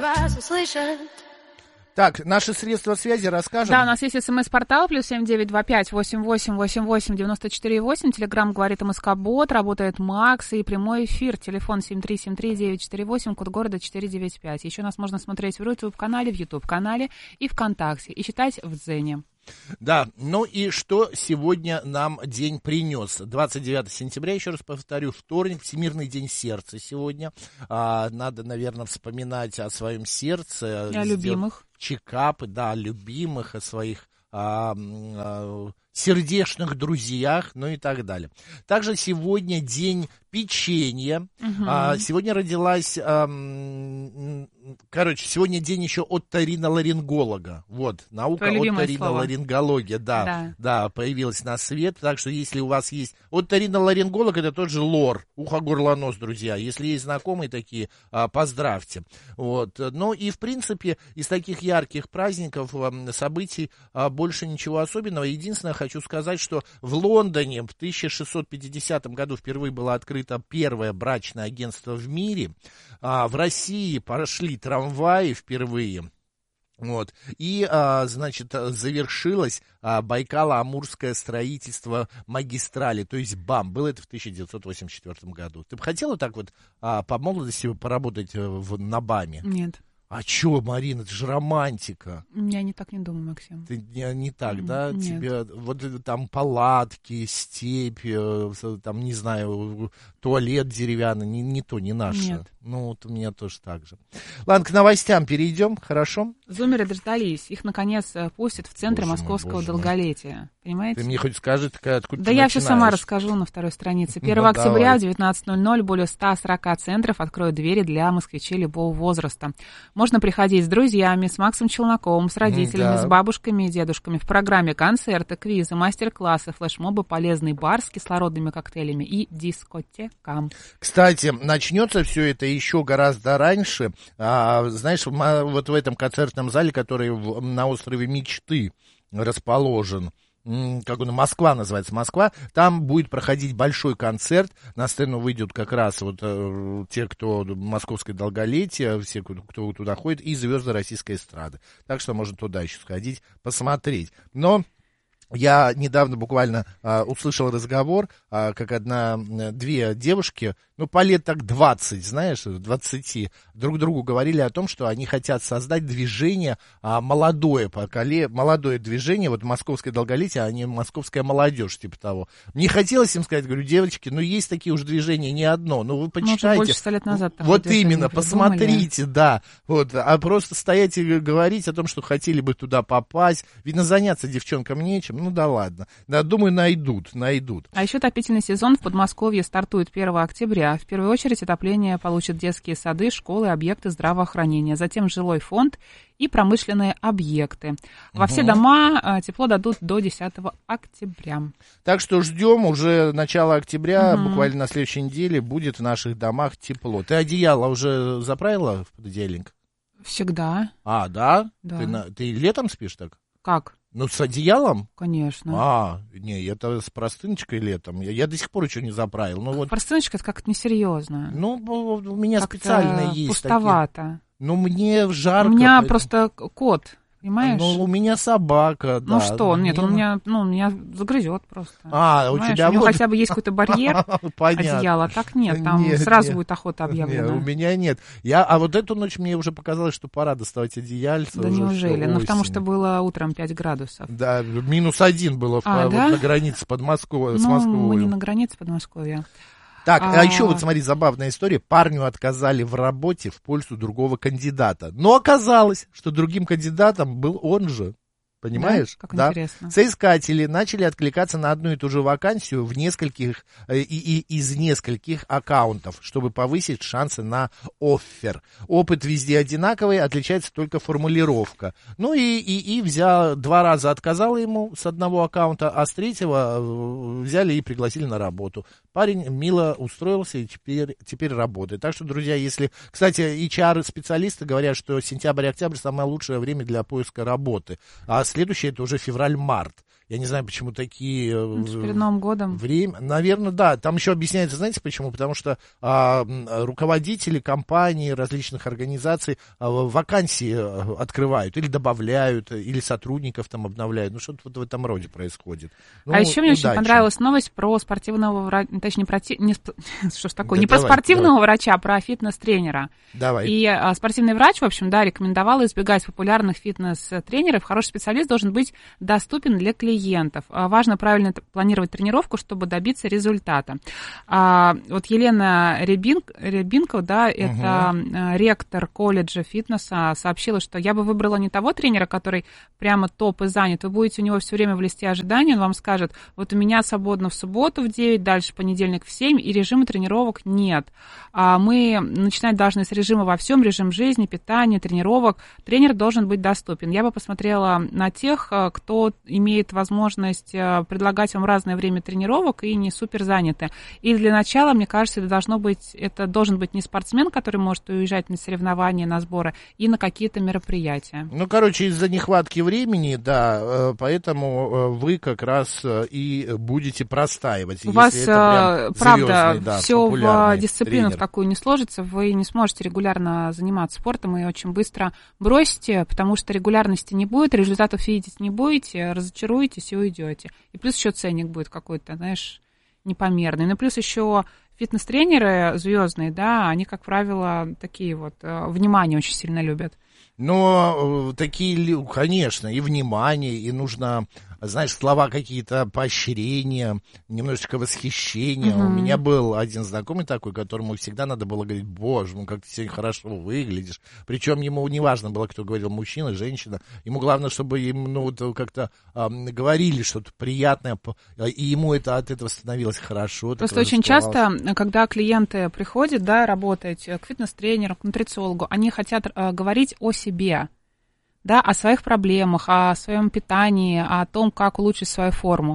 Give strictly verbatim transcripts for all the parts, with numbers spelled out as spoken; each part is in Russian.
Вас услышат. Так, наши средства связи расскажем. Да, у нас есть смс-портал, плюс семь девять два пять восемь восемь восемь восемь девяносто четыре восемь. Телеграм говорит МСК-бот, работает Макс и прямой эфир. Телефон семь три семь три девять четыре восемь, код города четыре девять пять. Еще нас можно смотреть в YouTube-канале, в YouTube-канале и ВКонтакте. И читать в Дзене. Да, ну и что сегодня нам день принес? двадцать девятого сентября, еще раз повторю, вторник, Всемирный день сердца сегодня. А, надо, наверное, вспоминать о своем сердце. И о любимых. Чекапы, да, о любимых, о своих а, а, сердечных друзьях, ну и так далее. Также сегодня день печенья. Угу. А, сегодня родилась... А, короче, сегодня день еще оториноларинголога. Вот, наука оториноларингология, да, да. да, появилась на свет. Так что, если у вас есть оториноларинголог, это тот же лор, ухо, горло, нос, друзья. Если есть знакомые такие, а, поздравьте. Вот. Ну и, в принципе, из таких ярких праздников, событий а, больше ничего особенного. Единственное, хочу сказать, что в Лондоне в тысяча шестьсот пятидесятом году впервые было открыто первое брачное агентство в мире. А, в России пошли трамваи впервые. Вот. И, а, значит, завершилось а, Байкало-Амурское строительство магистрали, то есть БАМ. Было это в тысяча девятьсот восемьдесят четвёртом году. Ты бы хотела так вот а, по молодости поработать в, на БАМе? Нет. А чё, Марина, это же романтика. Я не так не думаю, Максим. Ты не, не так, да? Нет. Тебе вот там палатки, степь, там, не знаю, туалет деревянный, не, не то, не наше. Нет. Ну, вот у меня тоже так же. Ладно, к новостям перейдем, хорошо? Зумеры дождались. Их, наконец, пустят в центре Боже московского мой, долголетия. Понимаете? Ты мне хоть скажи, откуда да ты я начинаешь? все сама расскажу на второй странице. первого Ну, октября давай. в девятнадцать ноль ноль более ста сорока центров откроют двери для москвичей любого возраста. Можно приходить с друзьями, с Максом Челноковым, с родителями, да. с бабушками и дедушками. В программе концерты, квизы, мастер-классы, флешмобы, полезный бар с кислородными коктейлями и дискотека. Кстати, начнется все это еще гораздо раньше. А, знаешь, вот в этом концертном зале, который в, на острове Мечты расположен, как он, Москва называется, Москва, там будет проходить большой концерт, на сцену выйдут как раз вот э, те, кто московское долголетие, все, кто туда ходит, и звезды российской эстрады. Так что можно туда еще сходить, посмотреть. Но я недавно буквально а, услышал разговор, а, как одна, две девушки, ну, по лет так двадцать, знаешь, двадцати, друг другу говорили о том, что они хотят создать движение а, молодое, поколе... молодое движение, вот московское долголетие, а не московская молодежь, типа того. Мне хотелось им сказать, говорю, девочки, ну, есть такие уже движения, не одно, ну, вы почитайте. Ну, больше ста лет назад. Вот именно, посмотрите, да, вот, а просто стоять и говорить о том, что хотели бы туда попасть, видно, заняться девчонкам нечем. Ну да ладно. Да, думаю, найдут, найдут. А еще отопительный сезон в Подмосковье стартует первого октября. В первую очередь отопление получат детские сады, школы, объекты здравоохранения. Затем жилой фонд и промышленные объекты. Во угу. все дома а, тепло дадут до десятого октября. Так что ждем уже начала октября, угу. буквально на следующей неделе будет в наших домах тепло. Ты одеяло уже заправила в пододеяльник? Всегда. А, да? Да. Ты, на... Ты летом спишь так? Как? Ну, с одеялом? Конечно. А, не, это с простыночкой летом. Я, я до сих пор еще не заправил. Ну, вот... Простыночка — это как-то несерьезно. Ну, у меня как-то специально есть пустовато. такие. Ну, мне жарко. У меня поэтому... просто кот, понимаешь? Ну, у меня собака, да. Ну что, нет, мне... он меня, ну, меня загрызет просто. А, понимаешь? у тебя у него вот... хотя бы есть какой-то барьер одеяла, так нет, там нет, сразу нет. будет охота объявлена. Нет, у меня нет. Я, а вот эту ночь мне уже показалось, что пора доставать одеяльце. Да уже неужели? Ну, осень. потому что было утром пять градусов. Да, минус один было а, в, да? вот на границе под Москвой, ну, с Москвой. мы не на границе Подмосковья. Так, а... а еще вот смотри, забавная история. Парню отказали в работе в пользу другого кандидата. Но оказалось, что другим кандидатом был он же. Понимаешь? Да? Как да? интересно. Соискатели начали откликаться на одну и ту же вакансию в нескольких, и, и из нескольких аккаунтов, чтобы повысить шансы на оффер. Опыт везде одинаковый, отличается только формулировка. Ну и, и, и взял, два раза отказал ему с одного аккаунта, а с третьего взяли и пригласили на работу. Парень мило устроился и теперь, теперь работает. Так что, друзья, если... Кстати, эйч ар-специалисты говорят, что сентябрь и октябрь самое лучшее время для поиска работы. А следующее это уже февраль-март. Я не знаю, почему такие... Ну, перед Новым годом. Время, наверное, да. Там еще объясняется, знаете почему? Потому что а, руководители компаний, различных организаций а, вакансии открывают или добавляют, или сотрудников там обновляют. Ну, что-то вот в этом роде происходит. Ну, а еще мне удачи. очень понравилась новость про спортивного врача, точнее, про, не, что ж такое, да, не давай, про спортивного давай. врача, а про фитнес-тренера. Давай. И а, спортивный врач, в общем, да, рекомендовал избегать популярных фитнес-тренеров. Хороший специалист должен быть доступен для клиентов. А, важно правильно планировать тренировку, чтобы добиться результата. А, вот Елена Рябин, Рябинко, да, это угу. ректор колледжа фитнеса, сообщила, что я бы выбрала не того тренера, который прямо топ и занят. Вы будете у него все время в листе ожидания, он вам скажет, вот у меня свободно в субботу в девять, дальше понедельник в семь, и режима тренировок нет. А, мы начинать должны с режима во всем, режим жизни, питания, тренировок. Тренер должен быть доступен. Я бы посмотрела на тех, кто имеет возможность предлагать вам разное время тренировок и не супер заняты. И для начала, мне кажется, это должно быть, это должен быть не спортсмен, который может уезжать на соревнования, на сборы и на какие-то мероприятия. Ну, короче, из-за нехватки времени, да, поэтому вы как раз и будете простаивать. У вас, это правда, да, все в дисциплину тренер. в такую не сложится, вы не сможете регулярно заниматься спортом и очень быстро бросите, потому что регулярности не будет, результатов видеть не будете, разочаруетесь и уйдете. И плюс еще ценник будет какой-то, знаешь, непомерный. Ну, плюс еще фитнес-тренеры звездные, да, они, как правило, такие вот, внимание очень сильно любят. Но такие, конечно, и внимание, и нужно, знаешь, слова какие-то, поощрения, немножечко восхищения. Mm-hmm. У меня был один знакомый такой, которому всегда надо было говорить, боже, ну как ты сегодня хорошо выглядишь. Причем ему не важно было, кто говорил, мужчина, женщина. Ему главное, чтобы им, ну, вот как-то э, говорили что-то приятное, и ему это от этого становилось хорошо. Просто очень часто, когда клиенты приходят, да, работать к фитнес-тренеру, к нутрициологу, они хотят э, говорить о себе, да, о своих проблемах, о своем питании, о том, как улучшить свою форму.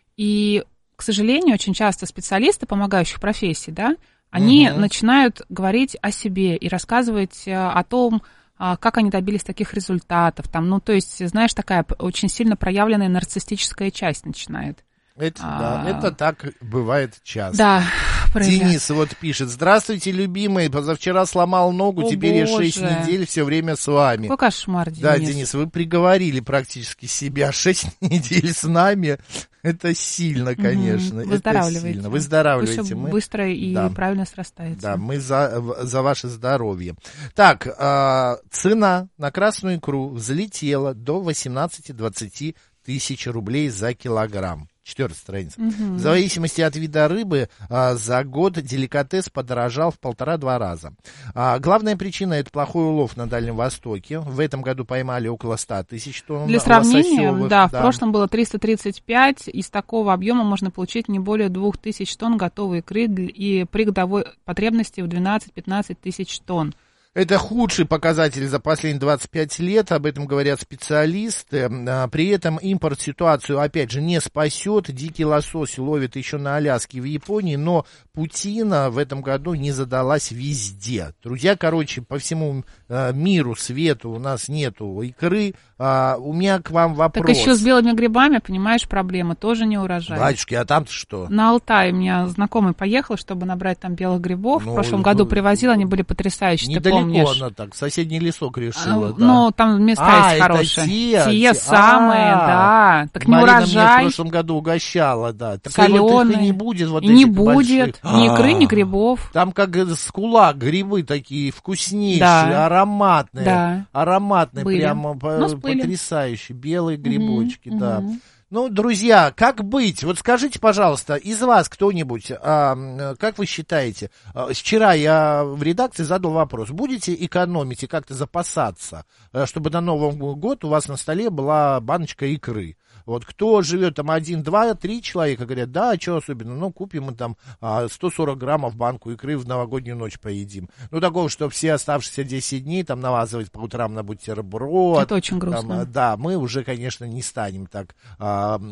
И, к сожалению, очень часто специалисты помогающих профессий, да, они uh-huh. начинают говорить о себе и рассказывать о том, как они добились таких результатов. Там, ну, то есть, знаешь, такая очень сильно проявленная нарциссическая часть начинает. Это, а... да, это так бывает часто. Да. Денис вот пишет. Здравствуйте, любимый. Позавчера сломал ногу, О, теперь Боже. я шесть недель все время с вами. Какой кошмар, Денис. Да, Денис, вы приговорили практически себя. Шесть недель с нами. Это сильно, конечно. Угу. Выздоравливайте. Это сильно. Выздоравливайте. Пусть мы... быстро и да. правильно срастается. Да, мы за, за ваше здоровье. Так, э, цена на красную икру взлетела до восемнадцать-двадцать тысяч рублей за килограмм. Четвертая страница. Угу. В зависимости от вида рыбы а, за год деликатес подорожал в полтора-два раза. А, главная причина — это плохой улов на Дальнем Востоке. В этом году поймали около ста тысяч тонн. Для сравнения, да, да, в прошлом было триста тридцать пять. Из такого объема можно получить не более двух тысяч тонн готовой икры и при годовой потребности в двенадцать-пятнадцать тысяч тонн. Это худший показатель за последние двадцать пять лет, об этом говорят специалисты. При этом импорт ситуацию, опять же, не спасет. Дикий лосось ловит еще на Аляске и в Японии, но путина в этом году не задалась везде. Друзья, короче, по всему миру, свету у нас нету икры. А, у меня к вам вопрос. Так еще с белыми грибами, понимаешь, проблема, тоже не урожай. Батюшки, а там-то что? На Алтай у меня знакомый поехал, чтобы набрать там белых грибов. Ну, в прошлом году ну, привозил, они были потрясающие, ты помнишь? Недалеко она так, соседний лесок решила, а, да. Ну, там места а, есть хорошие. Те, те самые, а, да. Так не Марина урожай. Меня в прошлом году угощала, да. Так соленые. Вот их и не будет. Вот и не будет большие. Ни икры, ни грибов. Там как с кулак грибы такие вкуснейшие, да. ароматные. Да. Ароматные, были. Прямо потрясающие. Белые грибочки, mm-hmm. да. Ну, друзья, как быть? Вот скажите, пожалуйста, из вас кто-нибудь, а, как вы считаете, а, вчера я в редакции задал вопрос, будете экономить и как-то запасаться, чтобы на Новый год у вас на столе была баночка икры? Вот кто живет там один, два, три человека, говорят, да, а что особенно, ну, купим мы там а, сто сорок граммов банку икры в новогоднюю ночь поедим. Ну, такого, что все оставшиеся десять дней там навазывать по утрам на бутерброд. Это очень грустно. Там, да, мы уже, конечно, не станем так, а,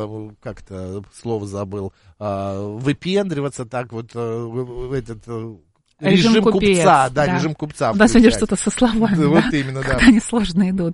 как-то, слово забыл, а, выпендриваться так вот в этот... Режим, режим купец, купца, да, да. режим купца. У нас сегодня что-то со словами, да, вот именно, да. Как они сложно идут.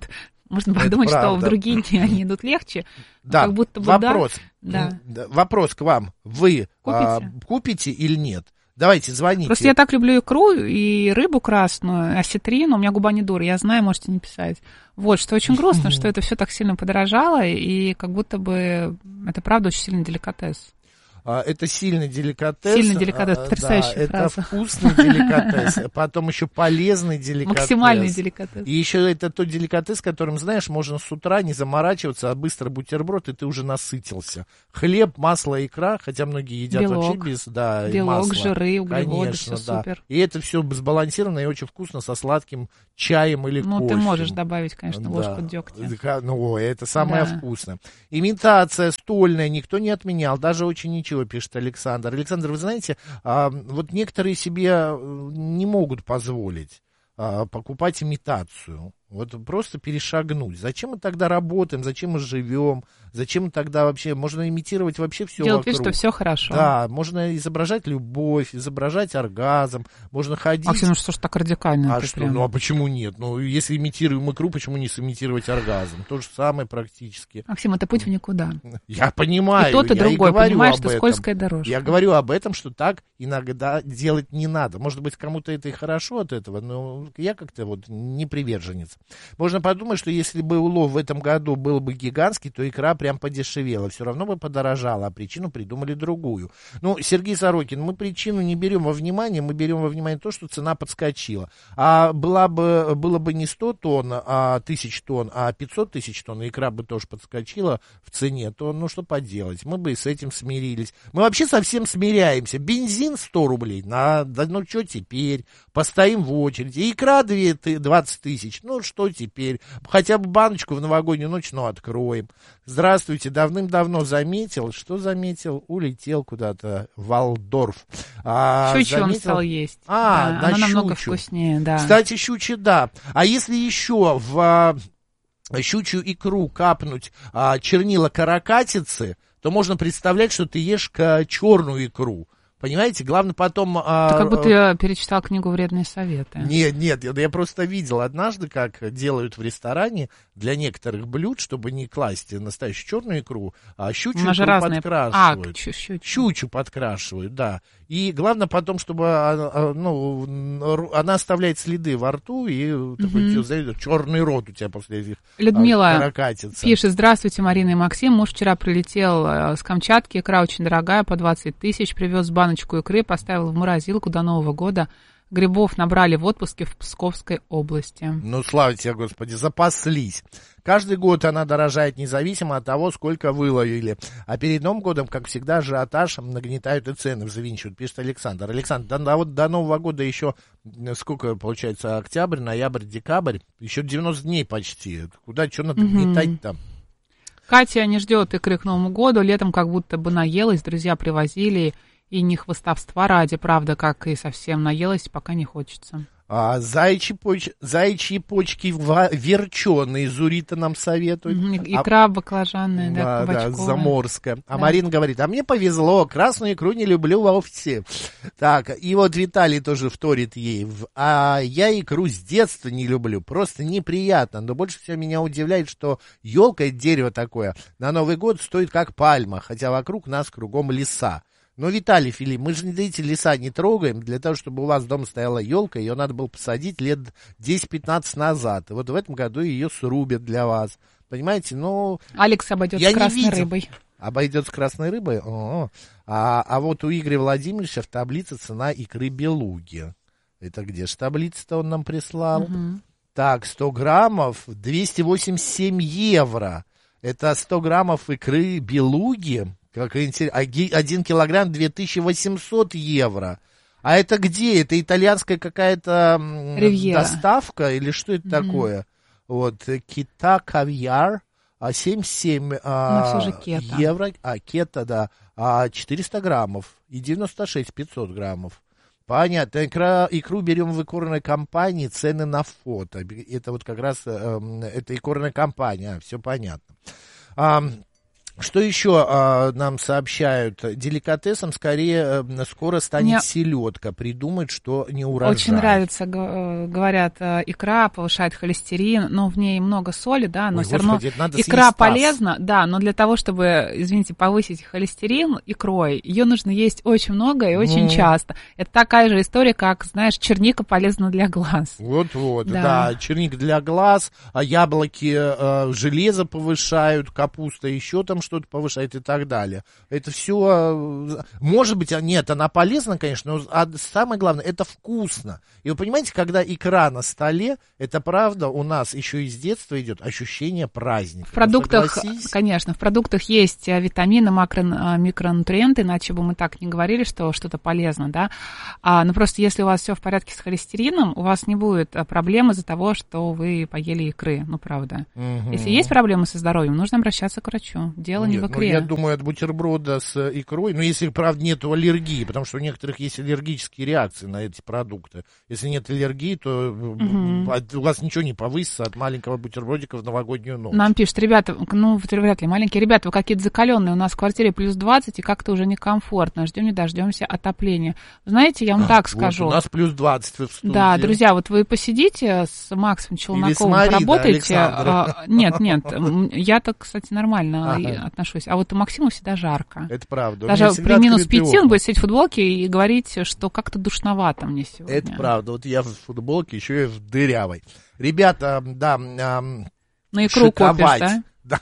Можно подумать, что в другие дни они идут легче. Да, как будто бы вопрос. Да. Вопрос к вам. Вы купите, а, купите или нет? Давайте, звоните. Просто я так люблю икру и рыбу красную, осетрину. У меня губа не дура, я знаю, можете не писать. Вот, что очень грустно, что это все так сильно подорожало, и как будто бы это правда очень сильный деликатес. Это сильный деликатес. Сильный деликатес, потрясающая да, фраза. Это вкусный деликатес, потом еще полезный деликатес. Максимальный деликатес. И еще это тот деликатес, которым, знаешь, можно с утра не заморачиваться, а быстро бутерброд, и ты уже насытился. Хлеб, масло, икра, хотя многие едят белок, вообще без да, белок, масла. жиры, углеводы, Конечно, все да. супер. И это все сбалансировано и очень вкусно со сладким чаем или ну, кофе. Ну, ты можешь добавить, конечно, да. ложку дегтя. Ну, это самое да. вкусное. Имитация стольная никто не отменял, даже очень ничего, пишет Александр. Александр, вы знаете, а, вот некоторые себе не могут позволить а, покупать имитацию. Вот просто перешагнуть. Зачем мы тогда работаем, зачем мы живем, зачем мы тогда вообще, можно имитировать вообще все Делать вокруг. вид, что все хорошо. Да, можно изображать любовь, изображать оргазм, можно ходить. Максим, ну что ж так радикально? А что, прям... ну а почему нет? Ну, если имитируем икру, почему не сымитировать оргазм? То же самое практически. Максим, это путь в никуда. Я понимаю. И тот, и я другой, и говорю понимаешь, об это этом. скользкая дорожка. Я говорю об этом, что так иногда делать не надо. Может быть, кому-то это и хорошо от этого, но я как-то вот не приверженец. Можно подумать, что если бы улов в этом году был бы гигантский, то икра прям подешевела. Все равно бы подорожала, а причину придумали другую. Ну, Сергей Сорокин, мы причину не берем во внимание, мы берем во внимание то, что цена подскочила. А была бы, было бы не сто тонн, а тысяч тонн, а пятьсот тысяч тонн, и икра бы тоже подскочила в цене, то ну что поделать, мы бы и с этим смирились. Мы вообще совсем смиряемся. Бензин сто рублей, на, да ну что теперь, постоим в очереди. Икра двадцать тысяч, ну что теперь, хотя бы баночку в новогоднюю ночь, ну откроем. Здравствуйте, давным-давно заметил, что заметил, улетел куда-то в Валдорф. А, щучью заметил... он стал есть. А, да, на она щучью. намного вкуснее, да. Кстати, щучья, да. А если еще в щучью икру капнуть а, чернила каракатицы, то можно представлять, что ты ешь черную икру. Понимаете, главное потом... А, Ты как будто я перечитал книгу «Вредные советы». Нет, нет, я, я просто видел однажды, как делают в ресторане для некоторых блюд, чтобы не класть настоящую черную икру, а щучью икру разные... подкрашивают. А, щучью. Щучью подкрашивают, да. И главное потом, чтобы ну, она оставляет следы во рту, и такой mm-hmm. черный рот у тебя после этих Людмила каракатиц. Пишет: здравствуйте, Марина и Максим. Муж вчера прилетел с Камчатки, икра очень дорогая, по двадцать тысяч, привез баночку икры, поставил в морозилку до Нового года. Грибов набрали в отпуске в Псковской области. Ну, слава тебе, Господи, запаслись. Каждый год она дорожает независимо от того, сколько выловили. А перед Новым годом, как всегда, ажиотаж нагнетают и цены взвинчивают, пишет Александр. Александр, до, до, до Нового года еще сколько, получается, октябрь, ноябрь, декабрь? Еще девяносто дней почти. Куда, что надо гнетать там? Катя не ждет икры к Новому году. Летом как будто бы наелась, друзья привозили. И не хвостовства ради, правда, как и совсем наелась, пока не хочется. А, зайчи, поч... зайчьи почки верченые, Зурита нам советует. Икра а... баклажанная, да, да, да, заморская. А да. Марина говорит, а мне повезло, красную икру не люблю вовсе. Так, и вот Виталий тоже вторит ей. А я икру с детства не люблю, просто неприятно. Но больше всего меня удивляет, что елка, это дерево такое, на Новый год стоит как пальма, хотя вокруг нас кругом леса. Но, Виталий Филипп, мы же эти леса не трогаем. Для того, чтобы у вас дома стояла елка, ее надо было посадить лет десять-пятнадцать назад. И вот в этом году ее срубят для вас. Понимаете, ну... Алекс обойдет с красной рыбой. Обойдет с красной рыбой? О-о. А, а вот у Игоря Владимировича в таблице цена икры белуги. Это где же таблица-то он нам прислал? Угу. Так, сто граммов, двести восемьдесят семь евро. Это сто граммов икры белуги. Как интересно. Один килограмм две тысячи восемьсот евро. А это где? Это итальянская какая-то Ривьера. Доставка? Или что это mm-hmm. такое? Вот, кита, кавьяр, семьдесят семь а, евро. А, кета, да. А, четыреста граммов. И девяносто шесть пятьсот граммов. Понятно. Икра, икру берем в икорной компании, цены на фото. Это вот как раз, э, это икорная компания. Все понятно. А, Что еще а, нам сообщают? Деликатесом скорее а, скоро станет Мне селедка. Придумать, что не урожай. Очень нравится, говорят, икра повышает холестерин, но в ней много соли, да, но Ой, все Господи, равно икра полезна, да, но для того, чтобы, извините, повысить холестерин икрой, ее нужно есть очень много и очень ну. часто. Это такая же история, как, знаешь, черника полезна для глаз. Вот-вот, да, да черника для глаз, а яблоки а, железо повышают, капуста еще там что-то повышает и так далее. Это все, может быть, нет, она полезна, конечно, но а самое главное, это вкусно. И вы понимаете, когда икра на столе, это правда у нас еще из детства идет ощущение праздника. В продуктах, конечно, в продуктах есть витамины, макро, микронутриенты, иначе бы мы так не говорили, что что-то полезно, да. А, но просто если у вас все в порядке с холестерином, у вас не будет проблем из-за того, что вы поели икры, ну правда. Угу. Если есть проблемы со здоровьем, нужно обращаться к врачу. Дело Нет, не в икре. Ну, я думаю, от бутерброда с икрой, ну, если, правда, нет аллергии, потому что у некоторых есть аллергические реакции на эти продукты. Если нет аллергии, то угу. у вас ничего не повысится от маленького бутербродика в новогоднюю ночь. Нам пишут, ребята, ну, вряд ли маленькие, ребята, вы какие-то закаленные, у нас в квартире плюс двадцать, и как-то уже некомфортно, ждем не дождемся отопления. Знаете, я вам а, так вот, скажу. У нас плюс двадцать в студии. Да, друзья, вот вы посидите с Максом Челноковым, Мари, поработаете. Да, а, нет, нет, я-то, кстати, нормально ага. отношусь. А вот Максиму всегда жарко. Это правда. Даже при минус пяти он будет сидеть в футболке и говорить, что как-то душновато мне сегодня. Это правда. Вот я в футболке, еще и в дырявой. Ребята, да, эм, на икру шиковать. Копишь, да?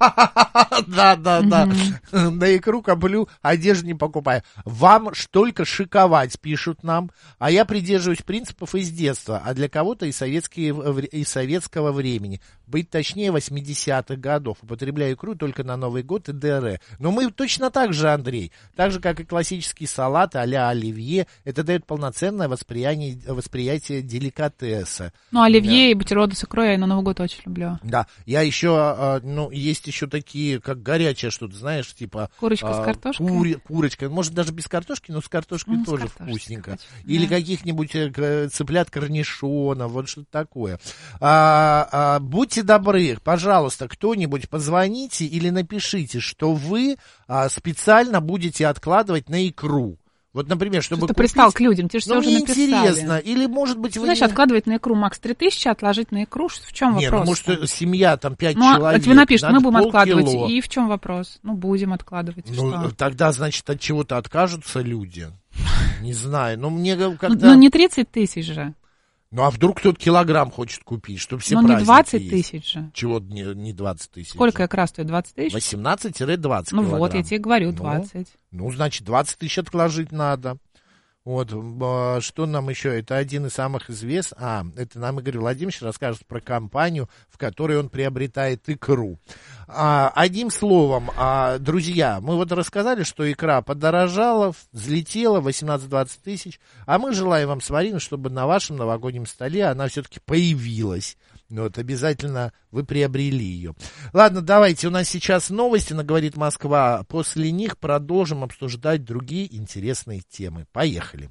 Да, да, да. На икру коплю, одежду не покупаю. Вам только шиковать, пишут нам. А я придерживаюсь принципов из детства, а для кого-то и, советские, и советского времени. Быть точнее, восьмидесятых годов. Употребляю икру только на Новый год и ДР. Но мы точно так же, Андрей. Так же, как и классические салаты а-ля оливье. Это дает полноценное восприятие, восприятие деликатеса. Ну, оливье да. и бутерброды с икрой я на Новый год очень люблю. Да. Я еще, ну, есть еще такие, как горячее что-то, знаешь, типа... Курочка а, с картошкой? Кури, курочка. Может, даже без картошки, но с картошкой ну, тоже вкусненько. Хочу, Или да. каких-нибудь цыплят корнишона, вот что-то такое. А, а, будьте добры, пожалуйста, кто-нибудь позвоните или напишите, что вы а, специально будете откладывать на икру. Вот, например, чтобы Что ты купить... пристал к людям, тебе же ну, все уже написали. интересно. Или, может быть, вы... Знаешь, не... откладывать на икру, Макс, три тысячи, отложить на икру, в чем не, вопрос? Не, ну, может, семья, там, пять ну, человек. Тебе напишут, мы будем полкило. откладывать. И в чем вопрос? Ну, будем откладывать. Ну, что? Тогда, значит, от чего-то откажутся люди. Не знаю. Но мне когда... Ну, не тридцать тысяч же. Ну, а вдруг кто-то килограмм хочет купить, чтобы все ну, праздники не двадцать тысяч же. Чего не, не двадцать тысяч? Сколько икра стоит? двадцать тысяч? восемнадцать-двадцать ну, килограмм. Вот, я тебе говорю, двадцать. Ну, ну, значит, двадцать тысяч отложить надо. Вот, что нам еще? Это один из самых известных. А, это нам Игорь Владимирович расскажет про компанию, в которой он приобретает икру. А, одним словом, а, друзья, мы вот рассказали, что икра подорожала, взлетела восемнадцать-двадцать тысяч, а мы желаем вам с Мариной, чтобы на вашем новогоднем столе она все-таки появилась. Вот, обязательно вы приобрели ее. Ладно, давайте, у нас сейчас новости на «Говорит Москва». После них продолжим обсуждать другие интересные темы. Поехали.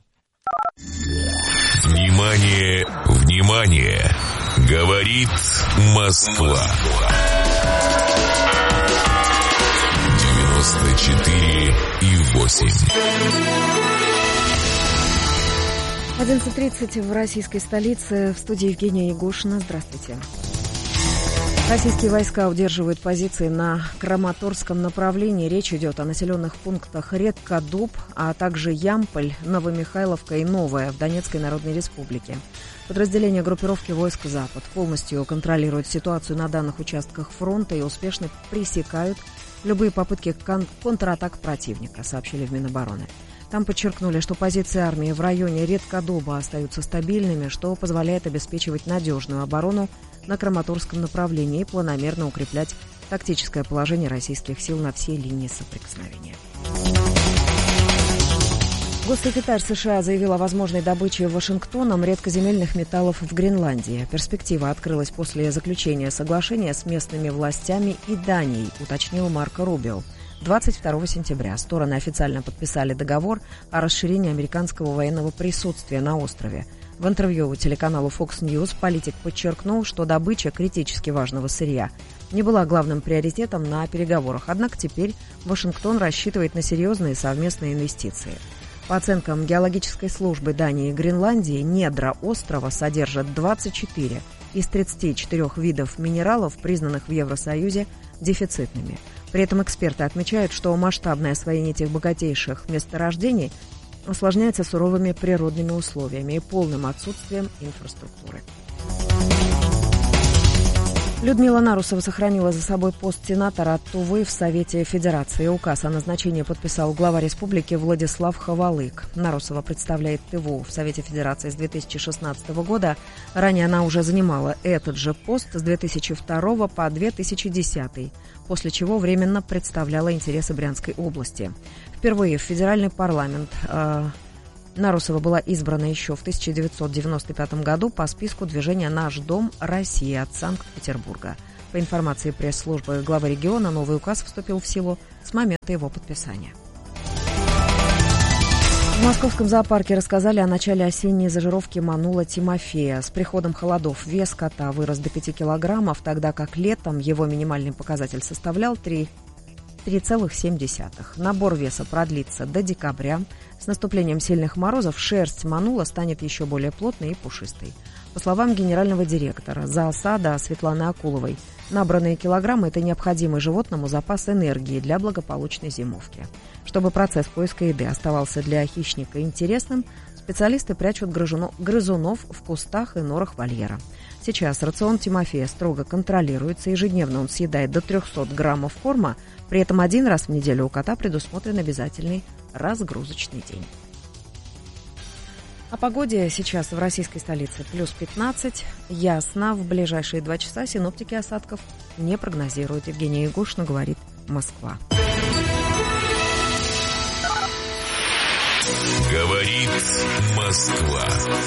Внимание, внимание! Говорит Москва. девяносто четыре и восемь. одиннадцать тридцать в российской столице. В студии Евгения Егошина. Здравствуйте. Российские войска удерживают позиции на Краматорском направлении. Речь идет о населенных пунктах Редкодуб, а также Ямполь, Новомихайловка и Новая в Донецкой Народной Республике. Подразделения группировки войск «Запад» полностью контролируют ситуацию на данных участках фронта и успешно пресекают любые попытки кон- контратак противника, сообщили в Минобороны. Там подчеркнули, что позиции армии в районе Редкодуба остаются стабильными, что позволяет обеспечивать надежную оборону на Краматорском направлении и планомерно укреплять тактическое положение российских сил на всей линии соприкосновения. Госсекретарь США заявил о возможной добыче Вашингтоном редкоземельных металлов в Гренландии. Перспектива открылась после заключения соглашения с местными властями и Данией, уточнил Марко Рубио. двадцать второго сентября стороны официально подписали договор о расширении американского военного присутствия на острове. В интервью телеканалу Fox News политик подчеркнул, что добыча критически важного сырья не была главным приоритетом на переговорах, однако теперь Вашингтон рассчитывает на серьезные совместные инвестиции. По оценкам геологической службы Дании и Гренландии, недра острова содержат двадцать четыре из тридцати четырёх видов минералов, признанных в Евросоюзе дефицитными. При этом эксперты отмечают, что масштабное освоение этих богатейших месторождений осложняется суровыми природными условиями и полным отсутствием инфраструктуры. Людмила Нарусова сохранила за собой пост сенатора от Тувы в Совете Федерации. Указ о назначении подписал глава республики Владислав Ховалык. Нарусова представляет Тыву в Совете Федерации с две тысячи шестнадцатого года. Ранее она уже занимала этот же пост с две тысячи второго по две тысячи десятый, после чего временно представляла интересы Брянской области. Впервые в федеральный парламент э, Нарусова была избрана еще в тысяча девятьсот девяносто пятом году по списку движения «Наш дом. Россия» от Санкт-Петербурга. По информации пресс-службы главы региона, новый указ вступил в силу с момента его подписания. В московском зоопарке рассказали о начале осенней зажировки манула Тимофея. С приходом холодов вес кота вырос до пяти килограммов, тогда как летом его минимальный показатель составлял три целых семь десятых. Набор веса продлится до декабря. С наступлением сильных морозов шерсть манула станет еще более плотной и пушистой. По словам генерального директора зоосада Светланы Акуловой, набранные килограммы – это необходимый животному запас энергии для благополучной зимовки. Чтобы процесс поиска еды оставался для хищника интересным, специалисты прячут грызунов в кустах и норах вольера. Сейчас рацион Тимофея строго контролируется, ежедневно он съедает до трехсот граммов корма, при этом один раз в неделю у кота предусмотрен обязательный разгрузочный день. О погоде сейчас в российской столице плюс пятнадцать. Ясно. В ближайшие два часа синоптики осадков не прогнозируют. Евгения Ягушина, говорит Москва. Говорит Москва.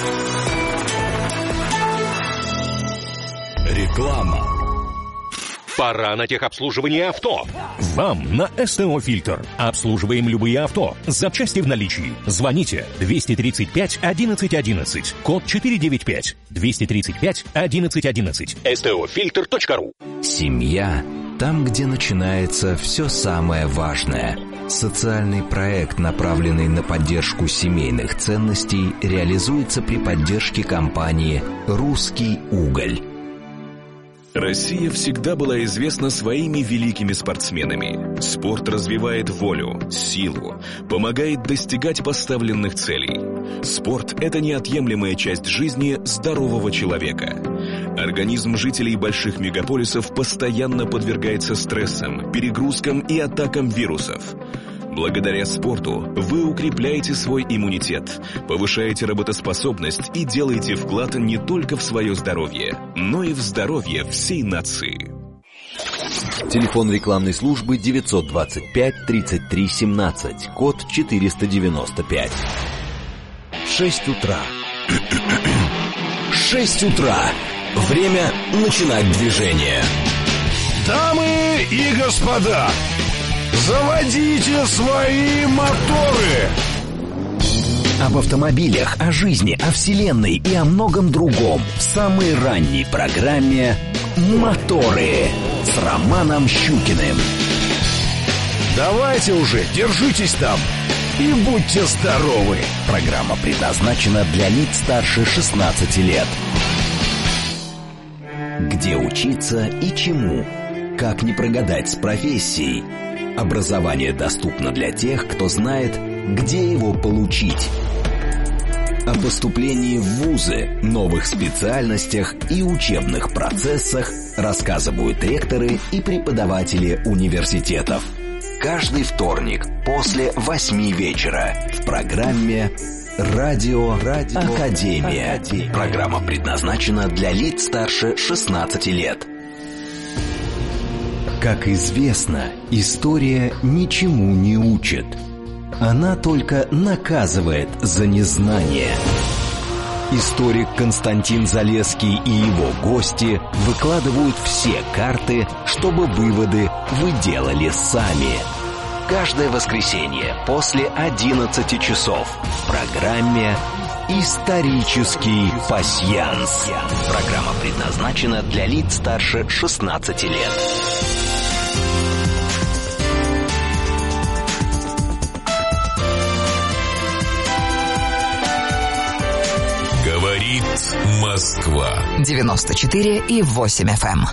Реклама. Пора на техобслуживание авто. Вам на СТО «Фильтр». Обслуживаем любые авто. Запчасти в наличии. Звоните двести тридцать пять одиннадцать одиннадцать. Код четыреста девяносто пять. двести тридцать пять одиннадцать одиннадцать. эс тэ о фильтр точка ру. Семья – там, где начинается все самое важное. Социальный проект, направленный на поддержку семейных ценностей, реализуется при поддержке компании «Русский уголь». Россия всегда была известна своими великими спортсменами. Спорт развивает волю, силу, помогает достигать поставленных целей. Спорт – это неотъемлемая часть жизни здорового человека. Организм жителей больших мегаполисов постоянно подвергается стрессам, перегрузкам и атакам вирусов. Благодаря спорту вы укрепляете свой иммунитет, повышаете работоспособность и делаете вклад не только в свое здоровье, но и в здоровье всей нации. Телефон рекламной службы девятьсот двадцать пять тридцать три семнадцать, код четыреста девяносто пять. Шесть утра. Шесть утра. Время начинать движение. Дамы и господа, заводите свои моторы! Об автомобилях, о жизни, о вселенной и о многом другом в самой ранней программе «Моторы» с Романом Щукиным. Давайте уже, держитесь там и будьте здоровы! Программа предназначена для лиц старше шестнадцати лет. Где учиться и чему? Как не прогадать с профессией? Образование доступно для тех, кто знает, где его получить. О поступлении в вузы, новых специальностях и учебных процессах рассказывают ректоры и преподаватели университетов. Каждый вторник после восьми вечера в программе «Радио, Радио Академия». Академия. Программа предназначена для лиц старше шестнадцати лет. Как известно, история ничему не учит. Она только наказывает за незнание. Историк Константин Залесский и его гости выкладывают все карты, чтобы выводы вы делали сами. Каждое воскресенье после одиннадцати часов в программе Исторический пасьянс. Программа предназначена для лиц старше шестнадцати лет. Говорит Москва. девяносто четыре и восемь эф эм.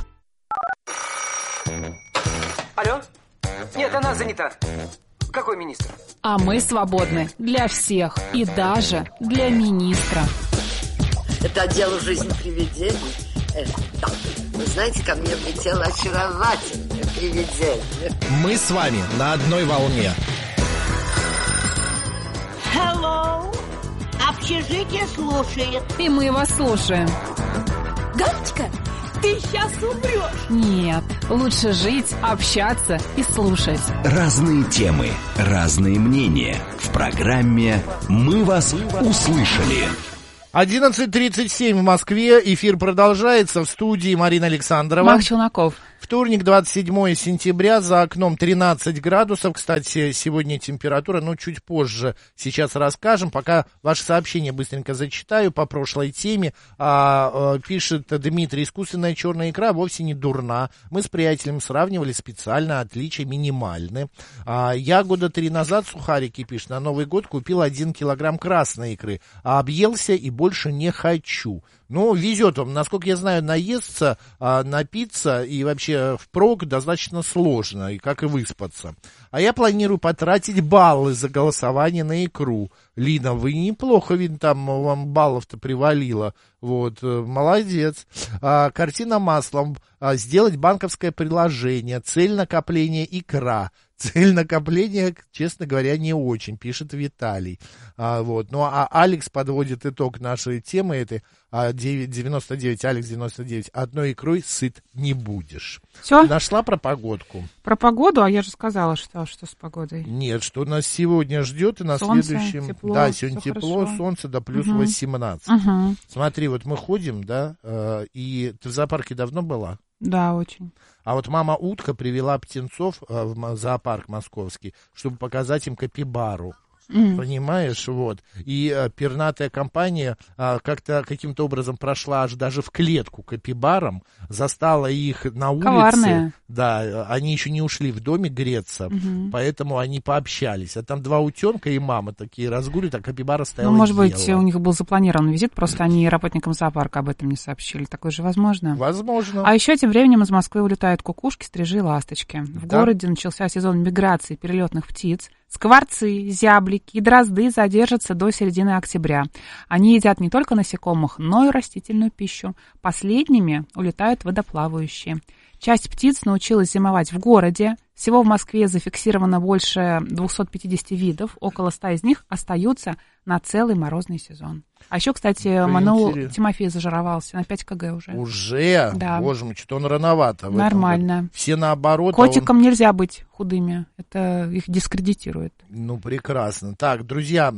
Алло? Нет, она занята. Какой министр? А мы свободны для всех и даже для министра. Это отдел «Жизнь привидений». Э, да. Вы знаете, ко мне влетело очаровательное привидение. Мы с вами на одной волне. Hello. Общежитие слушает. И мы вас слушаем. Галочка, ты сейчас умрешь. Нет, лучше жить, общаться и слушать. Разные темы, разные мнения. В программе «Мы вас услышали». одиннадцать тридцать семь в Москве. Эфир продолжается. В студии Марина Александрова. Марк Челноков. Вторник, двадцать седьмое сентября, за окном тринадцать градусов. Кстати, сегодня температура, ну, чуть позже сейчас расскажем. Пока ваше сообщение быстренько зачитаю по прошлой теме. А, а, пишет Дмитрий: искусственная черная икра вовсе не дурна. Мы с приятелем сравнивали специально, отличия минимальны. А, я года три назад, сухарики, пишет, на Новый год купил один килограмм красной икры, а объелся и больше не хочу. Ну, везет вам. Насколько я знаю, наесться, а, напиться и вообще впрок достаточно сложно, и как и выспаться. А я планирую потратить баллы за голосование на икру. Лина, вы неплохо, видно, там вам баллов-то привалило. Вот, молодец. А, картина маслом. А, сделать банковское приложение. Цель накопления икра. Цель накопления, честно говоря, не очень, пишет Виталий. А, вот. Ну, а Алекс подводит итог нашей темы этой. А, девяносто девять, Алекс девяносто девять. Одной икрой сыт не будешь. Все? Нашла про погодку? Про погоду? А я же сказала, что, что с погодой. Нет, что нас сегодня ждет и на солнце, следующем... тепло, да, сегодня тепло, хорошо. солнце до плюс угу. восемнадцать. Угу. Смотри, вот мы ходим, да, э, и ты в зоопарке давно была? Да, очень. А вот мама утка привела птенцов э, в зоопарк московский, чтобы показать им капибару. Mm. Понимаешь, вот. И э, пернатая компания э, как-то каким-то образом прошла аж даже в клетку капибарам, застала их на улице. Коварная. Да, они еще не ушли в домик греться, mm-hmm. поэтому они пообщались. А там два утенка и мама такие разгуливают, а капибара стояла. Ну, может ела. быть, у них был запланирован визит, просто они работникам зоопарка об этом не сообщили. Такое же возможно? Возможно. А еще тем временем из Москвы улетают кукушки, стрижи и ласточки. В да? городе начался сезон миграции перелетных птиц. Скворцы, зяблики и дрозды задержатся до середины октября. Они едят не только насекомых, но и растительную пищу. Последними улетают водоплавающие. Часть птиц научилась зимовать в городе. Всего в Москве зафиксировано больше двести пятьдесят видов. Около ста из них остаются на целый морозный сезон. А еще, кстати, это Манул интересно. Тимофей зажировался на пять килограмм уже. Уже? Да. Боже мой, что-то он рановато. Нормально. Все наоборот. Котикам а он... нельзя быть худыми. Это их дискредитирует. Ну, прекрасно. Так, друзья,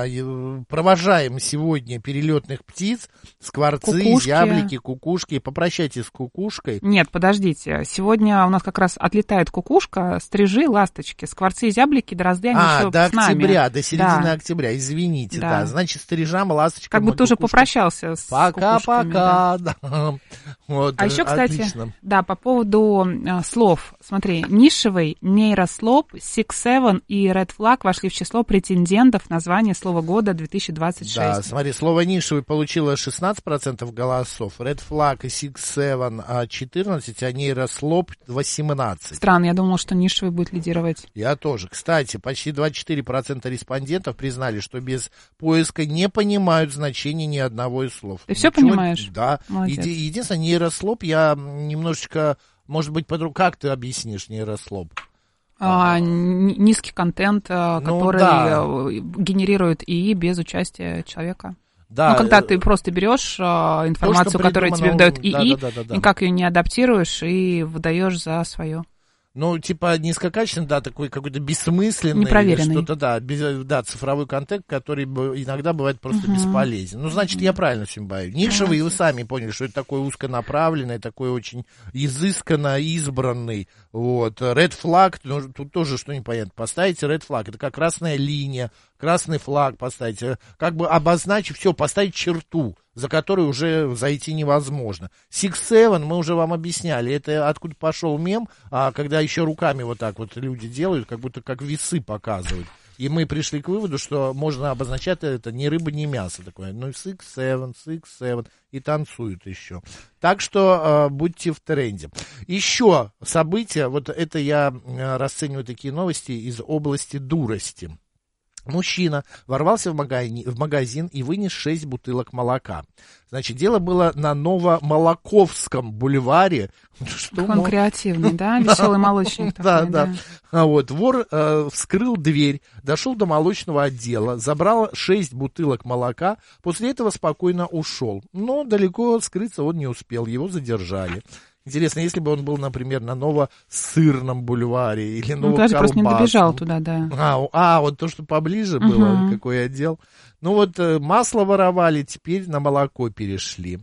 провожаем сегодня перелетных птиц, скворцы, кукушки. зяблики, кукушки. Попрощайтесь с кукушкой. Нет, подождите. Сегодня у нас как раз отлетает кукушка, стрижи, ласточки, скворцы, зяблики, дрозды, они а, еще до с нами. октября, до середины да. октября, извините, да. да. Значит, стрижам, ласточкам. Как будто уже попрощался с Пока-пока, да. да. Вот, а еще, кстати, отлично. да, по поводу э, слов. Смотри, нишевый, нейрослоп, Six Seven и Red Flag вошли в число претендентов на звание слова года две тысячи двадцать шесть. Да, смотри, слово нишевый получило шестнадцать процентов голосов, Red Flag и Six Seven четырнадцать, а нейрослоп восемнадцать. Странно, я думала, что нишевый будет лидировать. Я тоже. Кстати, почти двадцать четыре процента респондентов признали, что без поиска не понимают значение ни одного из слов. Ты все Ничего... понимаешь? Да. Молодец. Еди... Единственное, нейрослоп я немножечко, может быть, подруг... как ты объяснишь нейрослоп? А, низкий контент, ну, который да. генерирует ИИ без участия человека. Да. Ну, когда ты просто берешь а, информацию, то, которую тебе выдает ИИ, да, да, да, да, да. никак ее не адаптируешь и выдаешь за свое. Ну, типа низкокачественный, да, такой какой-то бессмысленный. Непроверенный. Что-то, да, без, да, цифровой контент, который иногда бывает просто uh-huh. бесполезен. Ну, значит, uh-huh. я правильно всем баю. Нишевый, uh-huh. вы сами поняли, что это такой узконаправленный, такой очень изысканно избранный. Вот. Red Flag, ну, тут тоже что непонятно. Поставите Red Flag, это как красная линия, красный флаг поставить, как бы обозначить, все, поставить черту, за которой уже зайти невозможно. Six Seven, мы уже вам объясняли, это откуда пошел мем, а, когда еще руками вот так вот люди делают, как будто как весы показывают. И мы пришли к выводу, что можно обозначать это ни рыба, ни мясо такое. Ну, Six Seven, Six Seven, и танцуют еще. Так что э, будьте в тренде. Еще события, вот это я э, расцениваю такие новости из области дурости. Мужчина ворвался в магазин, в магазин и вынес шесть бутылок молока. Значит, дело было на Новомолоковском бульваре. Что он мог... креативный, да? Веселый молочник. Да, да. А вот вор э, вскрыл дверь, дошел до молочного отдела, забрал шесть бутылок молока, после этого спокойно ушел. Но далеко скрыться он не успел, его задержали. Интересно, если бы он был, например, на Новосырном бульваре или Новоколбасном. Ну, даже просто не добежал туда, да. А, а вот то, что поближе было, uh-huh. какой отдел. Ну, вот масло воровали, теперь на молоко перешли.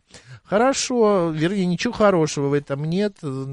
Хорошо, вернее, ничего хорошего в этом нет,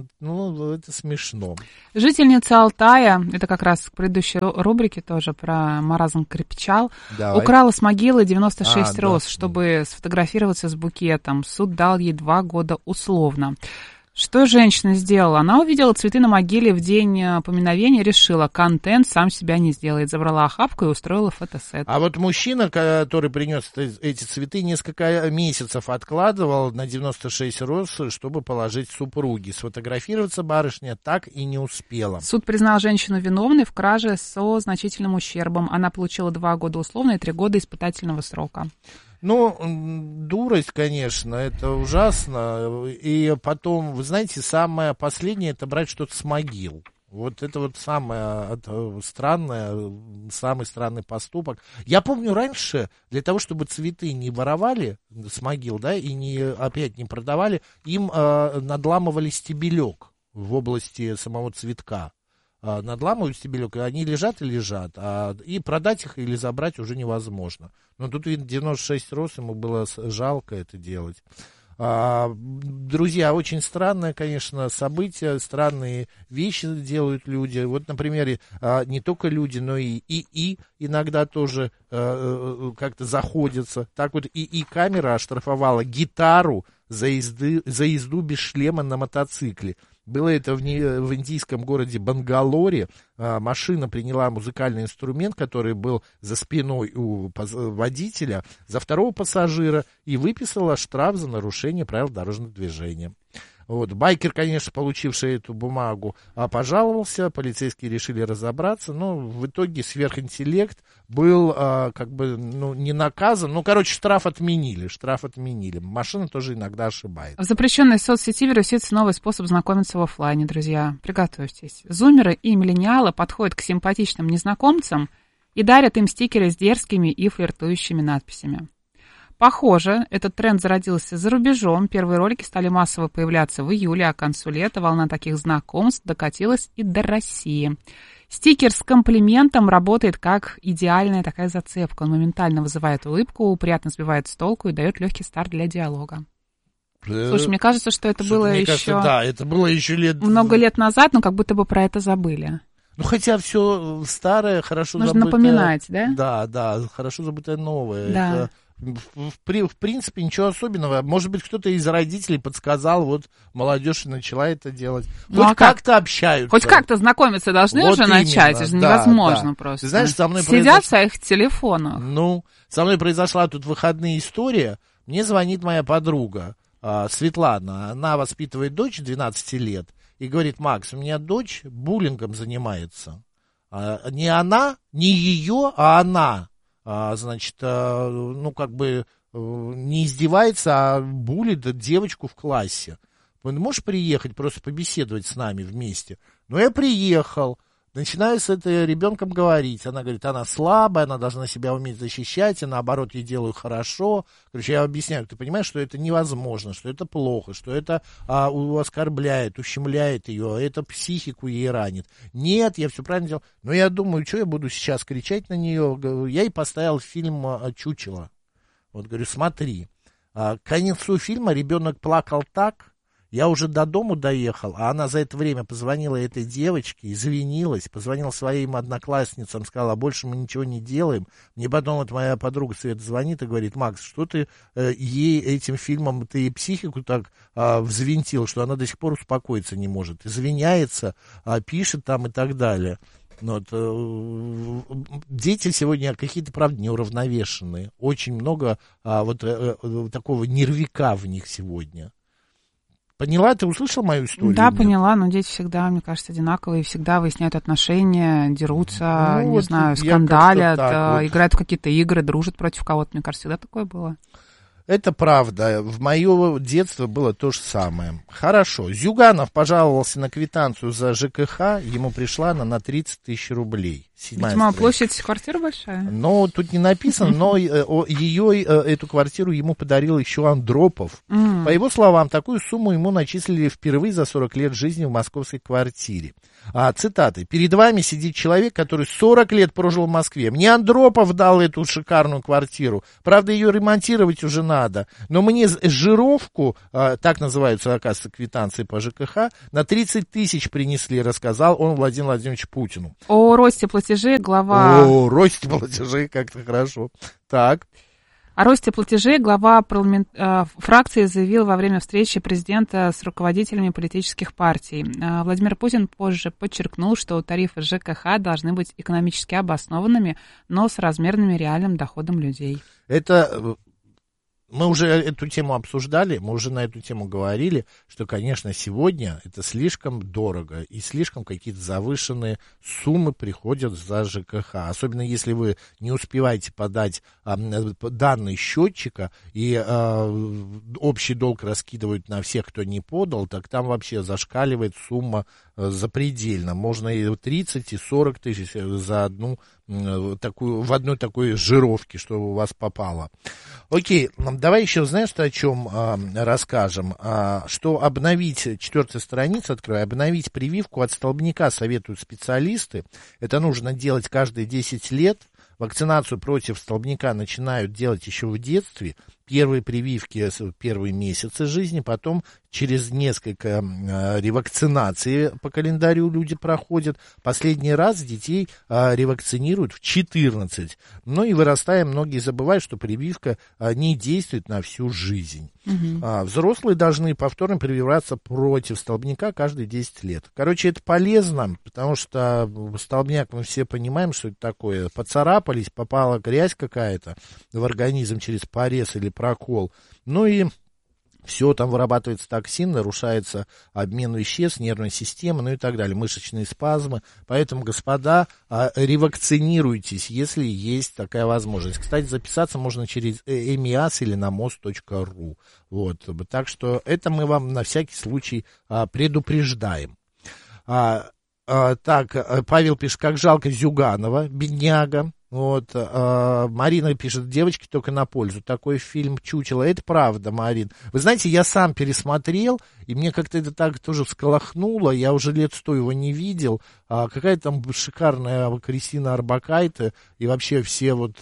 ну, это смешно. Жительница Алтая, это как раз к предыдущей рубрике тоже про маразм крепчал, Давай. украла с могилы девяносто шесть а, роз, да. чтобы сфотографироваться с букетом. Суд дал ей два года условно. Что женщина сделала? Она увидела цветы на могиле в день поминовения, решила, контент сам себя не сделает. Забрала охапку и устроила фотосет. А вот мужчина, который принес эти цветы, несколько месяцев откладывал на девяносто шесть роз, чтобы положить супруге. Сфотографироваться барышня так и не успела. Суд признал женщину виновной в краже со значительным ущербом. Она получила два года условно и три года испытательного срока. Ну, дурость, конечно, это ужасно. И потом, вы знаете, самое последнее, это брать что-то с могил. Вот это вот самое это странное, самый странный поступок. Я помню раньше, для того, чтобы цветы не воровали с могил, да, и не, опять не продавали, им э, надламывали стебелек в области самого цветка. Надламывают стебелек, и они лежат и лежат, а, и продать их или забрать уже невозможно. Но тут, видно, девяносто шесть роз, ему было жалко это делать. А, друзья, очень странное, конечно, событие, странные вещи делают люди. Вот, например, а, не только люди, но и ИИ иногда тоже а, как-то заходятся. Так вот, ИИ-камера оштрафовала гитару за, езды, за езду без шлема на мотоцикле. Было это в, не, в индийском городе Бангалоре. А, машина приняла музыкальный инструмент, который был за спиной у водителя, за второго пассажира, и выписала штраф за нарушение правил дорожного движения. Вот. Байкер, конечно, получивший эту бумагу, пожаловался, полицейские решили разобраться, но в итоге сверхинтеллект был а, как бы ну, не наказан. Ну, короче, штраф отменили, штраф отменили. Машина тоже иногда ошибается. В запрещенной соцсети вирусится новый способ знакомиться в офлайне, друзья. Приготовьтесь. Зумеры и миллениалы подходят к симпатичным незнакомцам и дарят им стикеры с дерзкими и флиртующими надписями. Похоже, этот тренд зародился за рубежом. Первые ролики стали массово появляться в июле, а к концу лета волна таких знакомств докатилась и до России. Стикер с комплиментом работает как идеальная такая зацепка. Он моментально вызывает улыбку, приятно сбивает с толку и дает легкий старт для диалога. Слушай, мне кажется, что это что было еще... Кажется, да, это было еще лет... Много лет назад, но как будто бы про это забыли. Ну, хотя все старое, хорошо Нужно забытое... Нужно напоминать, да? Да, да, хорошо забытое новое. Да. Это... В, в, в принципе, ничего особенного. Может быть, кто-то из родителей подсказал, вот молодежь начала это делать. Хоть ну, а как-то как? общаются. Хоть как-то знакомиться должны вот уже именно. начать. Это же да, невозможно да. просто. Ты знаешь, со мной Сидят произош... в своих телефонах. Ну, со мной произошла тут выходная история. Мне звонит моя подруга а, Светлана. Она воспитывает дочь двенадцати лет. И говорит: Макс, у меня дочь буллингом занимается. А, не она, не ее, а она. А, значит, а, ну, как бы не издевается, а булит девочку в классе. Ты можешь приехать, просто побеседовать с нами вместе? Ну, я приехал, начинаю с этой ребенком говорить. Она говорит, она слабая, она должна себя уметь защищать, и наоборот, ей делаю хорошо. Короче, я объясняю, ты понимаешь, что это невозможно, что это плохо, что это а, оскорбляет, ущемляет ее, это психику ей ранит. Нет, я все правильно делал. Но я думаю, что я буду сейчас кричать на нее? Я ей поставил фильм «Чучело». Вот, говорю, смотри. А, к концу фильма ребенок плакал так, Я уже до дому доехал, а она за это время позвонила этой девочке, извинилась, позвонила своим одноклассницам, сказала, больше мы ничего не делаем. Мне потом вот моя подруга Света звонит и говорит, Макс, что ты э, ей этим фильмом, ты ей психику так э, взвинтил, что она до сих пор успокоиться не может. Извиняется, э, пишет там и так далее. Вот, э, дети сегодня какие-то, правда, неуравновешенные. Очень много э, вот э, э, такого нервика в них сегодня. Поняла? Ты услышал мою историю? Да, поняла, но дети всегда, мне кажется, одинаковые, всегда выясняют отношения, дерутся, ну, не вот знаю, скандалят, вот. Играют в какие-то игры, дружат против кого-то. Мне кажется, всегда такое было. Это правда. В мое детство было то же самое. Хорошо. Зюганов пожаловался на квитанцию за ЖКХ. Ему пришла она на тридцать тысяч рублей. Видимо, площадь квартиры большая. Но тут не написано, но ее, эту квартиру ему подарил еще Андропов. Mm. По его словам, такую сумму ему начислили впервые за сорок лет жизни в московской квартире. А, цитаты. «Перед вами сидит человек, который сорок лет прожил в Москве. Мне Андропов дал эту шикарную квартиру. Правда, ее ремонтировать уже надо. Но мне жировку, а, так называются, оказывается, квитанции по ЖКХ, на тридцать тысяч принесли», рассказал он Владимиру Владимировичу Путину. О росте платежей глава... О, росте платежей, как-то хорошо. Так. О росте платежей глава парламент... фракции заявил во время встречи президента с руководителями политических партий. Владимир Путин позже подчеркнул, что тарифы ЖКХ должны быть экономически обоснованными, но с размерным реальным доходом людей. Это... Мы уже эту тему обсуждали, мы уже на эту тему говорили, что, конечно, сегодня это слишком дорого и слишком какие-то завышенные суммы приходят за ЖКХ. Особенно если вы не успеваете подать а, данные счетчика и а, общий долг раскидывают на всех, кто не подал, так там вообще зашкаливает сумма а, запредельно. Можно и тридцать, и сорок тысяч за одну такую, в одной такой жировке, что у вас попало. Окей, давай еще, знаешь, о чем а, расскажем, а, что обновить, четвертая страница, открою, обновить прививку от столбняка советуют специалисты. Это нужно делать каждые десять лет. Вакцинацию против столбняка начинают делать еще в детстве. Первые прививки, первые месяцы жизни, потом через несколько э, ревакцинаций по календарю люди проходят. Последний раз детей э, ревакцинируют в четырнадцать. Ну и вырастая, многие забывают, что прививка э, не действует на всю жизнь. Угу. А, взрослые должны повторно прививаться против столбняка каждые десять лет. Короче, это полезно, потому что столбняк, мы все понимаем, что это такое. Поцарапались, попала грязь какая-то в организм через порез или прокол. Ну и все, там вырабатывается токсин, нарушается обмен веществ, нервная система, ну и так далее, мышечные спазмы. Поэтому, господа, ревакцинируйтесь, если есть такая возможность. Кстати, записаться можно через эмиас или на мост точка ру. Вот. Так что это мы вам на всякий случай предупреждаем. А, а, так, Павел пишет, как жалко Зюганова, бедняга. Вот, а, Марина пишет, девочки только на пользу. Такой фильм «Чучело». Это правда, Марин. Вы знаете, я сам пересмотрел, и мне как-то это так тоже всколыхнуло. Я уже лет сто его не видел. А, какая там шикарная Кристина Орбакайте и вообще все вот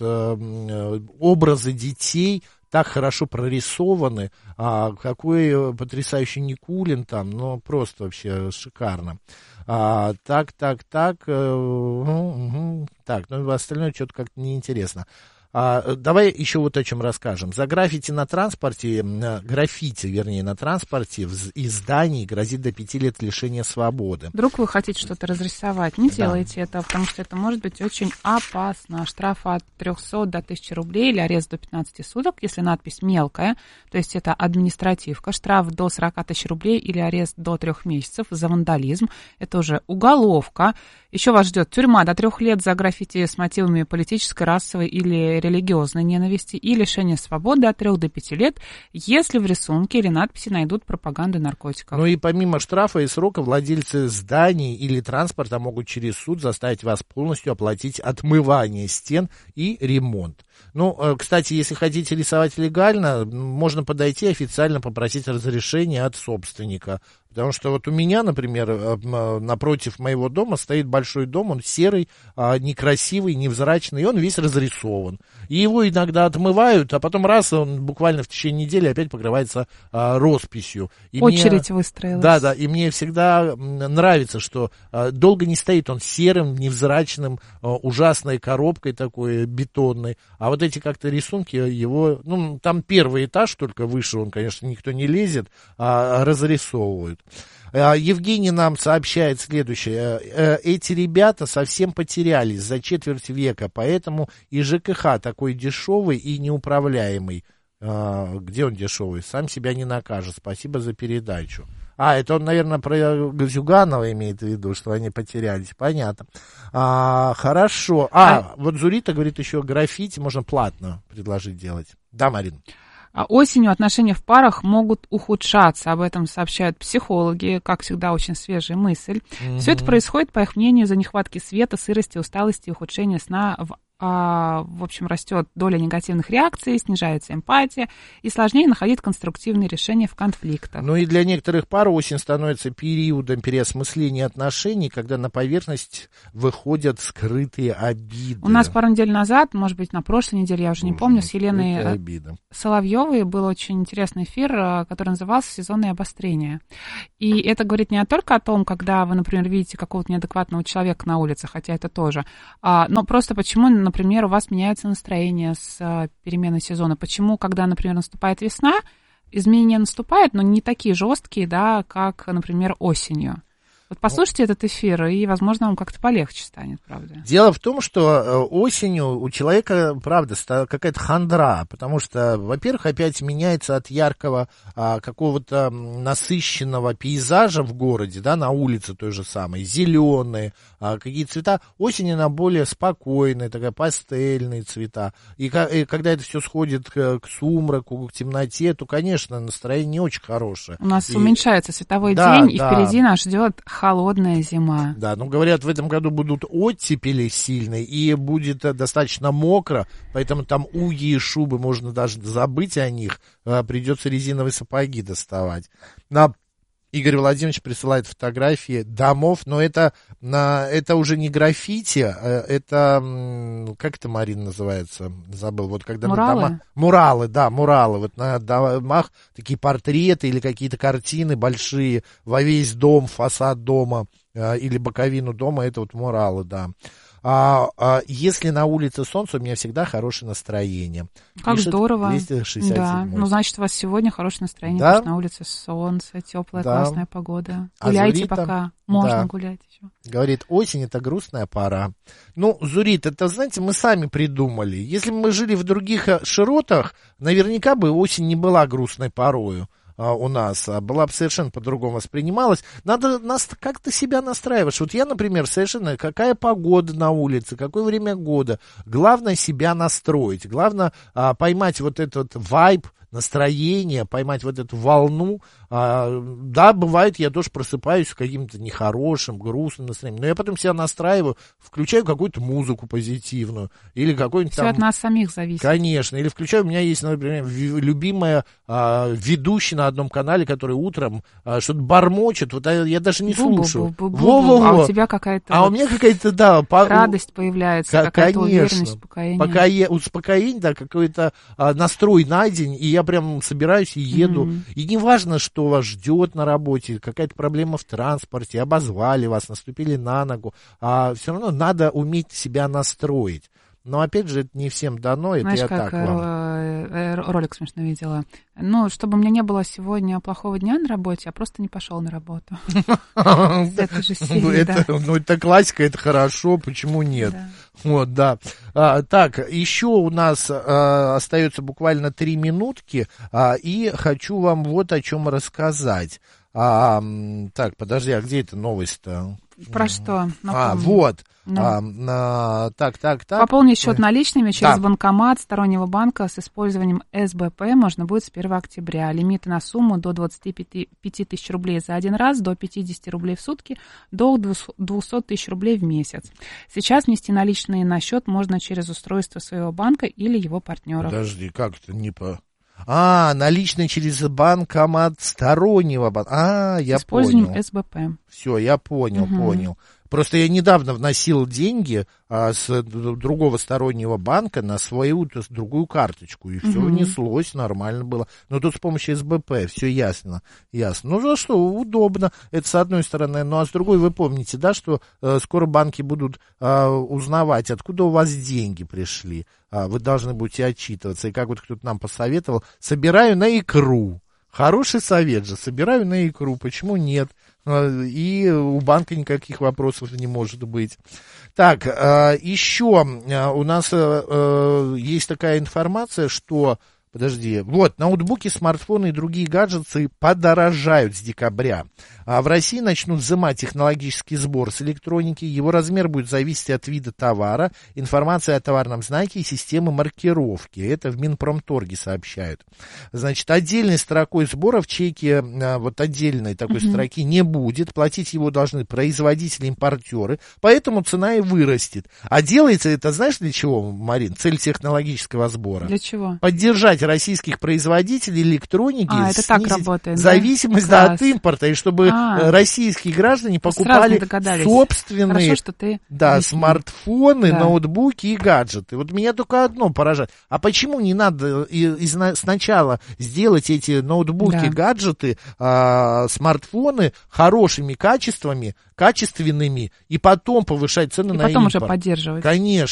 а, образы детей так хорошо прорисованы. А, какой потрясающий Никулин там, ну, просто вообще шикарно. А, так, так, так, э, угу, так, ну, остальное что-то как-то неинтересно. А, давай еще вот о чем расскажем. За граффити на транспорте, граффити, вернее, на транспорте из зданий грозит до пяти лет лишения свободы. Вдруг вы хотите что-то разрисовать, не да. делайте это, потому что это может быть очень опасно. Штраф от трехсот до тысячи рублей или арест до пятнадцати суток, если надпись мелкая, то есть это административка. Штраф до сорока тысяч рублей или арест до трех месяцев за вандализм. Это уже уголовка. Еще вас ждет тюрьма до трех лет за граффити с мотивами политической, расовой или религиозной ненависти и лишение свободы от трех до пяти лет, если в рисунке или надписи найдут пропаганду наркотиков. Ну и помимо штрафа и срока, владельцы зданий или транспорта могут через суд заставить вас полностью оплатить отмывание стен и ремонт. Ну, кстати, если хотите рисовать легально, можно подойти официально попросить разрешения от собственника. Потому что вот у меня, например, напротив моего дома стоит большой дом, он серый, некрасивый, невзрачный, и он весь разрисован. И его иногда отмывают, а потом раз, он буквально в течение недели опять покрывается а, росписью. И очередь мне, выстроилась. Да, да, и мне всегда нравится, что а, долго не стоит он серым, невзрачным, а, ужасной коробкой такой бетонной. А вот эти как-то рисунки его, ну, там первый этаж только выше, он, конечно, никто не лезет, а разрисовывают. Евгений нам сообщает следующее. Эти ребята совсем потерялись за четверть века, поэтому и ЖКХ такой дешевый и неуправляемый. Где он дешевый? Сам себя не накажет. Спасибо за передачу. А, это он, наверное, про Зюганова имеет в виду, что они потерялись. Понятно. А, хорошо. А, а, вот Зурита говорит, еще граффити можно платно предложить делать. Да, Марина? Осенью отношения в парах могут ухудшаться, об этом сообщают психологи, как всегда, очень свежая мысль. Mm-hmm. Все это происходит, по их мнению, из-за нехватки света, сырости, усталости и ухудшения сна. В, а, в общем, растет доля негативных реакций, снижается эмпатия и сложнее находить конструктивные решения в конфликтах. Ну и для некоторых пар осень становится периодом переосмысления отношений, когда на поверхность выходят скрытые обиды. У нас пару недель назад, может быть, на прошлой неделе, я уже Боже, не помню, с Еленой Соловьевой был очень интересный эфир, который назывался «Сезонное обострение». И это говорит не только о том, когда вы, например, видите какого-то неадекватного человека на улице, хотя это тоже, а, но просто почему, например, у вас меняется настроение с переменой сезона. Почему, когда, например, наступает весна, изменения наступают, но не такие жесткие, да, как, например, осенью. Вот послушайте этот эфир, и, возможно, вам как-то полегче станет, правда. Дело в том, что осенью у человека, правда, какая-то хандра, потому что, во-первых, опять меняется от яркого а, какого-то насыщенного пейзажа в городе, да, на улице той же самой, зеленые, а, какие цвета. Осень, она более спокойная, такая пастельные цвета. И, и когда это все сходит к, к сумраку, к темноте, то, конечно, настроение не очень хорошее. У нас и... уменьшается световой да, день, да. и впереди нас ждет холодная зима. Да, ну говорят, в этом году будут оттепели сильные, и будет достаточно мокро, поэтому там уги и шубы, можно даже забыть о них, придется резиновые сапоги доставать. На... Игорь Владимирович присылает фотографии домов, но это, на, это уже не граффити, это, как это, Марина, называется, забыл, вот когда муралы? На дома, муралы, да, муралы, вот на домах такие портреты или какие-то картины большие во весь дом, фасад дома или боковину дома, это вот муралы, да. А, а если на улице солнце, у меня всегда хорошее настроение. Как Пишет здорово. двести шестьдесят семь. Да, ну, значит, у вас сегодня хорошее настроение, да? потому что на улице солнце, теплая, да. Классная погода. Гуляйте, а Зурита, пока можно да, гулять еще. Говорит, осень — это грустная пора. Ну, Зурит, это, знаете, мы сами придумали. Если бы мы жили в других широтах, наверняка бы осень не была грустной порою. У нас была бы совершенно по-другому воспринималась. Надо нас как-то себя настраивать. Вот я, например, совершенно какая погода на улице, какое время года. Главное себя настроить. Главное а, поймать вот этот вайб, настроение, поймать вот эту волну. А, да, бывает, я тоже просыпаюсь с каким-то нехорошим, грустным настроением, но я потом себя настраиваю, включаю какую-то музыку позитивную, или какой-нибудь там... Все от нас самих зависит. Конечно, или включаю, у меня есть, например, любимая а, ведущая на одном канале, который утром а, что-то бормочет, вот я, я даже не Бу-бу, слушаю. Бу-бу-бу-бу. А у тебя какая-то... А вот у меня какая-то, да... По... Радость появляется, к- какая-то уверенность, успокоение. Покое... Успокоение, да, какой-то а, настрой на день, и я прям собираюсь и еду. Mm-hmm. И не важно, что вас ждет на работе, какая-то проблема в транспорте, обозвали вас, наступили на ногу, а все равно надо уметь себя настроить. Но, опять же, это не всем дано, это Знаешь, я как так вам. Ролик смешно видела. Ну, чтобы у меня не было сегодня плохого дня на работе, я просто не пошел на работу. Это же сильно, Ну, это классика, это хорошо, почему нет? Вот, да. Так, еще у нас остается буквально три минутки, и хочу вам вот о чем рассказать. А, так, подожди, а где эта новость-то? Про что? Напомню. А, вот. Ну. А, а, так, так, так. Пополнить счет наличными через да. банкомат стороннего банка с использованием эс бэ пэ можно будет с первого октября. Лимиты на сумму до двадцать пять тысяч рублей за один раз, до пятьдесят рублей в сутки, до двести тысяч рублей в месяц. Сейчас внести наличные на счет можно через устройство своего банка или его партнеров. Подожди, как это не по... А, наличные через банкомат стороннего банка. А, я Используем понял. эс бэ пэ. Все, я понял, угу. понял. Просто я недавно вносил деньги а, с другого стороннего банка на свою то есть, другую карточку, и все угу. внеслось, нормально было. Но тут с помощью эс бэ пэ все ясно, ясно. Ну, за что, удобно, это с одной стороны, ну, а с другой вы помните, да, что э, скоро банки будут э, узнавать, откуда у вас деньги пришли. А, вы должны будете отчитываться, и как вот кто-то нам посоветовал, собираю на икру. Хороший совет же, собираю на икру, почему нет? И у банка никаких вопросов не может быть. Так, еще у нас есть такая информация, что... Подожди, вот, ноутбуки, смартфоны и другие гаджеты подорожают с декабря. А в России начнут взимать технологический сбор с электроники. Его размер будет зависеть от вида товара, информация о товарном знаке и системы маркировки. Это в Минпромторге сообщают. Значит, отдельной строкой сбора в чеке, вот отдельной такой mm-hmm. строки не будет. Платить его должны производители, импортеры. Поэтому цена и вырастет. А делается это, знаешь, для чего, Марин? Цель технологического сбора. Для чего? Поддержать российских производителей электроники, а, это так работает, зависимость да? Да, от импорта, и чтобы а, российские граждане покупали собственные Хорошо, что ты да, смартфоны, да. ноутбуки и гаджеты. Вот меня только одно поражает. А почему не надо и, и сначала сделать эти ноутбуки, да. гаджеты, а, смартфоны хорошими качествами, качественными, и потом повышать цены и на потом импорт? уже поддерживать. Конечно.